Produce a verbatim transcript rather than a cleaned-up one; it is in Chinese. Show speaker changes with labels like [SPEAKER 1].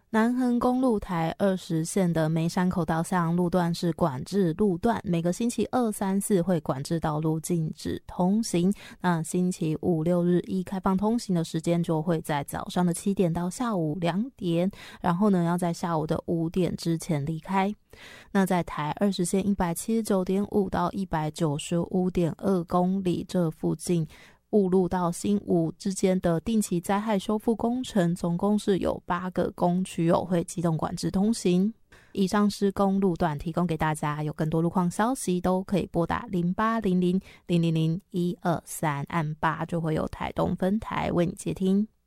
[SPEAKER 1] 南横公路台二十线的梅山口到向路段是管制路段，每个星期二、三、四会管制道路禁止通行。那星期五、六日一开放通行的时间就会在早上的七点到下午两点，然后呢要在下午的五点之前离开。那在台二十线一百七十九点五到一百九十五点二公里这附近，雾路到新武之间的定期灾害修复工程，总共是有八个工区哦会机动管制通行。以上施工路段提供给大家，有更多路况消息都可以拨打零八零零零零零一二三，按八就会有台东分台为你接听。